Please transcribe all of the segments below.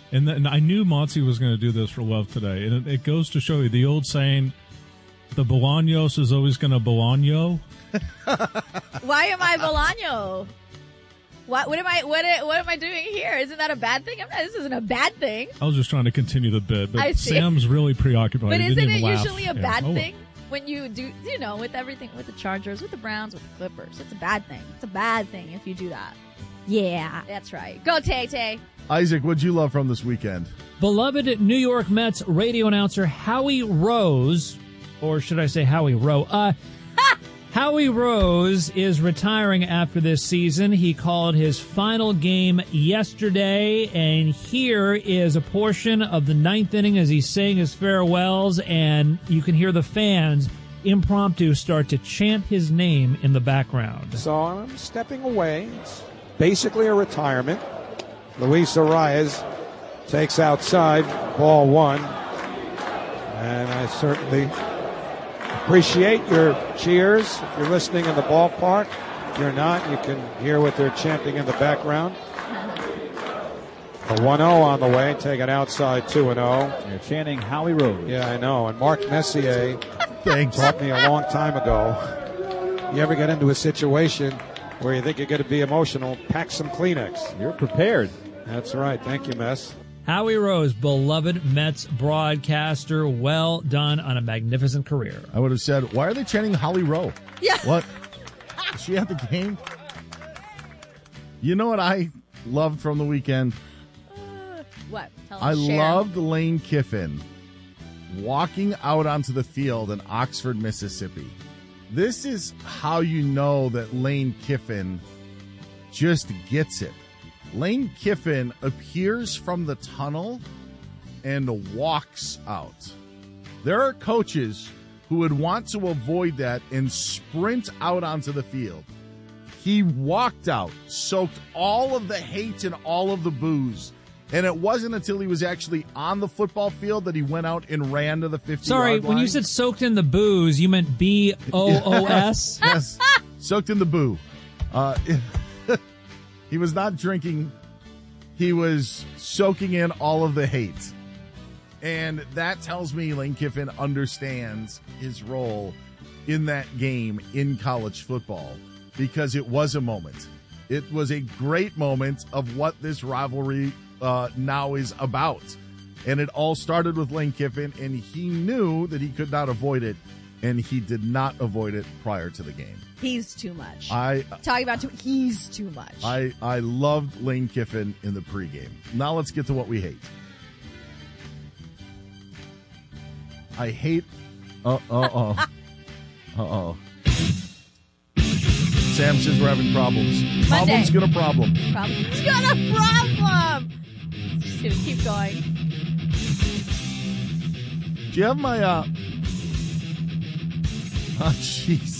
And then I knew Monty was going to do this for Love Today. And it goes to show you the old saying, the Bolaños is always going to Bolaño. Why am I Bolaño? What am I doing here? Isn't that a bad thing? This isn't a bad thing. I was just trying to continue the bit, but I see. Sam's really preoccupied. But He isn't didn't it even laugh. usually a bad Yeah. thing when you do, with everything, with the Chargers, with the Browns, with the Clippers? It's a bad thing. It's a bad thing if you do that. Yeah, that's right. Go, Tay-Tay. Isaac, what'd you love from this weekend? Beloved New York Mets radio announcer Howie Rose, or should I say Howie Rowe? Howie Rose is retiring after this season. He called his final game yesterday, and here is a portion of the ninth inning as he's saying his farewells, and you can hear the fans impromptu start to chant his name in the background. So I'm stepping away. It's basically a retirement. Luis Arias takes outside, ball one, and I certainly appreciate your cheers. If you're listening in the ballpark, if you're not, you can hear what they're chanting in the background. A 1-0 on the way, taking outside 2-0. You're chanting Howie Rose. Yeah, I know. And Mark Messier taught me a long time ago. You ever get into a situation where you think you're going to be emotional, pack some Kleenex. You're prepared. That's right. Thank you, Mess. Howie Rose, beloved Mets broadcaster, well done on a magnificent career. I would have said, why are they chanting Holly Rowe? Yeah. What? Is she at the game? You know what I loved from the weekend? What? Tell I us, share. loved Lane Kiffin walking out onto the field in Oxford, Mississippi. This is how you know that Lane Kiffin just gets it. Lane Kiffin appears from the tunnel and walks out. There are coaches who would want to avoid that and sprint out onto the field. He walked out, soaked all of the hate and all of the booze. And it wasn't until he was actually on the football field that he went out and ran to the 50-yard line. Sorry, when you said soaked in the booze, you meant B-O-O-S? Yes, soaked in the boo. He was not drinking. He was soaking in all of the hate. And that tells me Lane Kiffin understands his role in that game in college football, because it was a moment. It was a great moment of what this rivalry now is about. And it all started with Lane Kiffin, and he knew that he could not avoid it, and he did not avoid it prior to the game. He's too much. Talking about he's too much. I loved Lane Kiffin in the pregame. Now let's get to what we hate. I hate. Uh-oh. Sam says we're having problems. Monday. Problem's gonna problem. Problem's got a problem. Just gonna keep going. Do you have my oh jeez.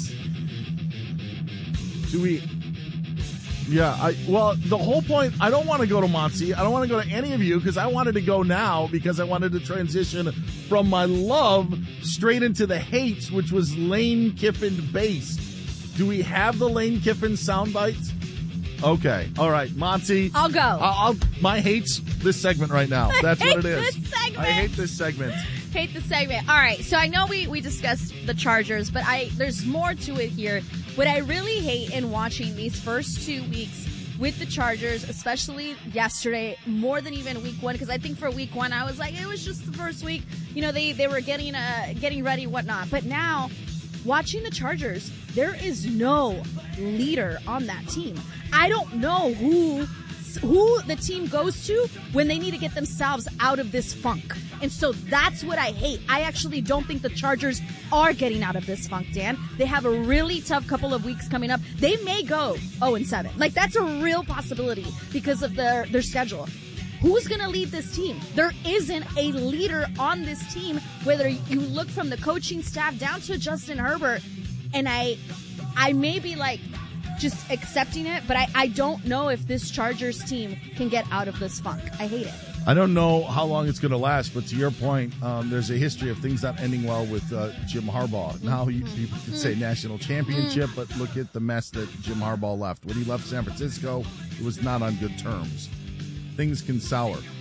Do we? Yeah, well, the whole point, I don't want to go to Monty. I don't want to go to any of you because I wanted to go now because I wanted to transition from my love straight into the hate, which was Lane Kiffin based. Do we have the Lane Kiffin soundbite? Okay. All right, Monty. I'll go. My hate's this segment right now. That's what it is. This segment. I hate this segment. Hate the segment. All right, so I know we discussed the Chargers, but there's more to it here. What I really hate in watching these first 2 weeks with the Chargers, especially yesterday, more than even week one, because I think for week one I was like, it was just the first week. You know, they were getting ready, whatnot. But now, watching the Chargers, there is no leader on that team. I don't know who the team goes to when they need to get themselves out of this funk. And so that's what I hate. I actually don't think the Chargers are getting out of this funk, Dan. They have a really tough couple of weeks coming up. They may go 0-7. Like, that's a real possibility because of their schedule. Who's going to lead this team? There isn't a leader on this team, whether you look from the coaching staff down to Justin Herbert. And I may be like just accepting it, but I don't know if this Chargers team can get out of this funk. I hate it. I don't know how long it's going to last, but to your point, there's a history of things not ending well with Jim Harbaugh. Now people can say national championship, but look at the mess that Jim Harbaugh left. When he left San Francisco, it was not on good terms. Things can sour.